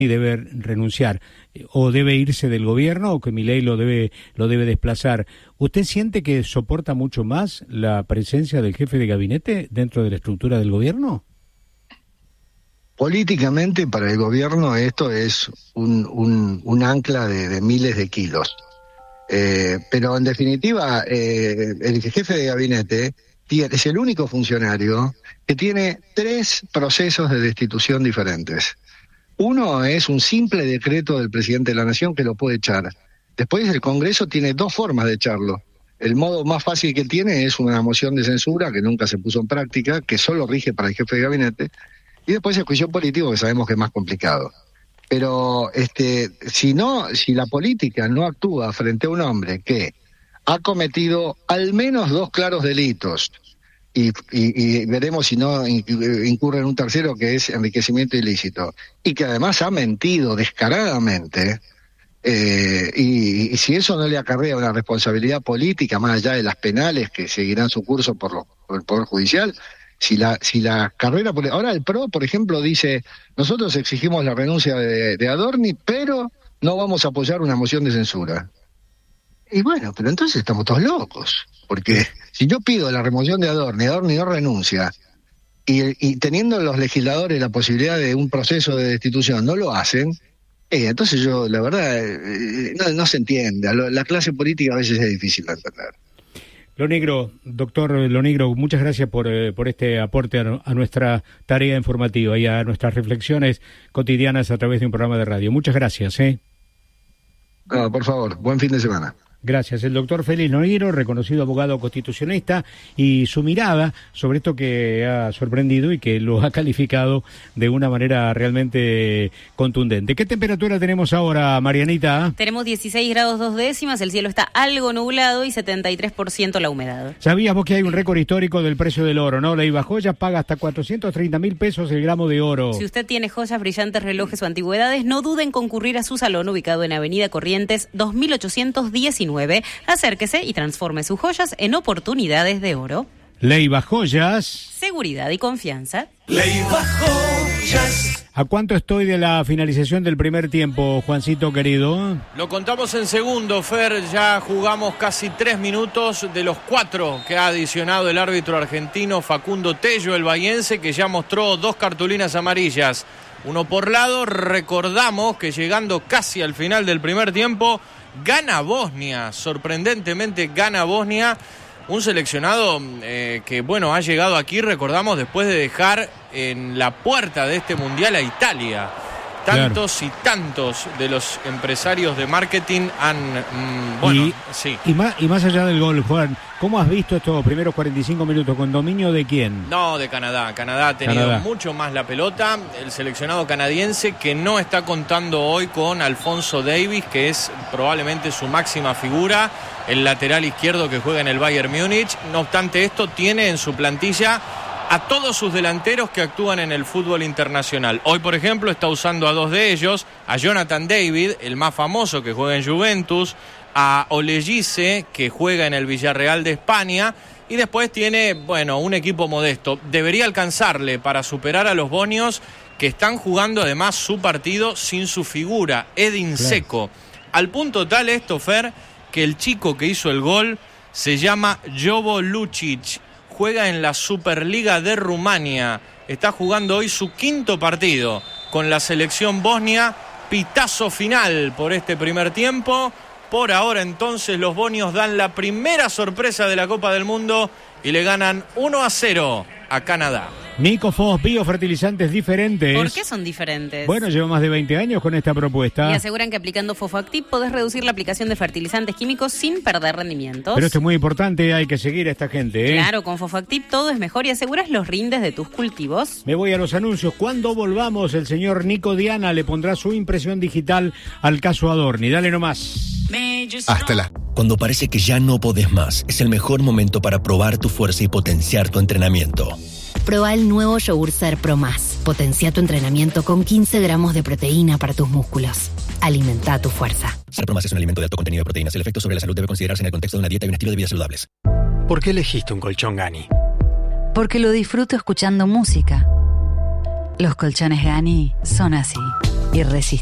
y debe renunciar, o debe irse del gobierno, o que Milei lo debe desplazar. ¿Usted siente que soporta mucho más la presencia del jefe de gabinete dentro de la estructura del gobierno? Políticamente, para el gobierno esto es un ancla de miles de kilos. Pero en definitiva, el jefe de gabinete es el único funcionario que tiene 3 procesos de destitución diferentes. Uno es un simple decreto del presidente de la Nación que lo puede echar. Después el Congreso tiene 2 formas de echarlo. El modo más fácil que tiene es una moción de censura que nunca se puso en práctica, que solo rige para el jefe de gabinete. Y después el juicio político, que sabemos que es más complicado. Pero si la política no actúa frente a un hombre que ha cometido al menos 2 claros delitos, y veremos si no incurre en un tercero, que es enriquecimiento ilícito, y que además ha mentido descaradamente, y si eso no le acarrea una responsabilidad política más allá de las penales que seguirán su curso por el Poder Judicial, si la carrera... Ahora el PRO, por ejemplo, dice, nosotros exigimos la renuncia de Adorni, pero no vamos a apoyar una moción de censura. Y bueno, pero entonces estamos todos locos, porque si yo pido la remoción de Adorni no renuncia, y teniendo los legisladores la posibilidad de un proceso de destitución, no lo hacen, entonces yo, la verdad, no se entiende. La clase política a veces es difícil de entender. Lonegro, doctor Lonegro, muchas gracias por este aporte a nuestra tarea informativa y a nuestras reflexiones cotidianas a través de un programa de radio. Muchas gracias. No, por favor, buen fin de semana. Gracias. El doctor Félix Lonegro, reconocido abogado constitucionalista, y su mirada sobre esto que ha sorprendido y que lo ha calificado de una manera realmente contundente. ¿Qué temperatura tenemos ahora, Marianita? Tenemos 16 grados 2 décimas, el cielo está algo nublado y 73% la humedad. Sabíamos que hay un récord histórico del precio del oro, ¿no? Leiva Joyas paga hasta 430.000 pesos el gramo de oro. Si usted tiene joyas, brillantes, relojes o antigüedades, no duden en concurrir a su salón ubicado en Avenida Corrientes 2819. Acérquese y transforme sus joyas en oportunidades de oro. Leiva Joyas. Seguridad y confianza. Leiva Joyas. ¿A cuánto estoy de la finalización del primer tiempo, Juancito querido? Lo contamos en segundo, Fer. Ya jugamos casi 3 minutos de los 4 que ha adicionado el árbitro argentino Facundo Tello, el bahiense, que ya mostró 2 cartulinas amarillas. Uno por lado. Recordamos que llegando casi al final del primer tiempo, gana Bosnia, sorprendentemente gana Bosnia, un seleccionado que, bueno, ha llegado aquí, recordamos, después de dejar en la puerta de este mundial a Italia. Tantos y tantos de los empresarios de marketing han... sí. Y más allá del gol, Juan, ¿cómo has visto estos primeros 45 minutos? ¿Con dominio de quién? No, de Canadá. Canadá ha tenido mucho más la pelota. El seleccionado canadiense, que no está contando hoy con Alphonso Davies, que es probablemente su máxima figura, el lateral izquierdo que juega en el Bayern Múnich. No obstante esto, tiene en su plantilla a todos sus delanteros que actúan en el fútbol internacional. Hoy, por ejemplo, está usando a 2 de ellos, a Jonathan David, el más famoso, que juega en Juventus, a Olellise, que juega en el Villarreal de España, y después tiene, bueno, un equipo modesto. Debería alcanzarle para superar a los bonios, que están jugando además su partido sin su figura, Edin Dzeko. Al punto tal esto, Fer, que el chico que hizo el gol se llama Jovo Lucic, juega en la Superliga de Rumania, está jugando hoy su 5º partido con la selección bosnia. Pitazo final por este primer tiempo. Por ahora entonces los bonios dan la primera sorpresa de la Copa del Mundo y le ganan 1-0 a Canadá. Nico Foz, biofertilizantes diferentes. ¿Por qué son diferentes? Bueno, llevo más de 20 años con esta propuesta. Y aseguran que aplicando Fofactip podés reducir la aplicación de fertilizantes químicos sin perder rendimientos. Pero esto es muy importante, hay que seguir a esta gente, ¿eh? Claro, con Fofactip todo es mejor y aseguras los rindes de tus cultivos. Me voy a los anuncios. Cuando volvamos, el señor Nico Diana le pondrá su impresión digital al caso Adorni. Dale nomás. Cuando parece que ya no podés más, es el mejor momento para probar tu fuerza y potenciar tu entrenamiento. Proba el nuevo yogur Ser Pro Más. Potencia tu entrenamiento con 15 gramos de proteína para tus músculos. Alimenta tu fuerza. Ser Pro Más es un alimento de alto contenido de proteínas. El efecto sobre la salud debe considerarse en el contexto de una dieta y un estilo de vida saludables. ¿Por qué elegiste un colchón Gani? Porque lo disfruto escuchando música. Los colchones Gani son así. irresistible.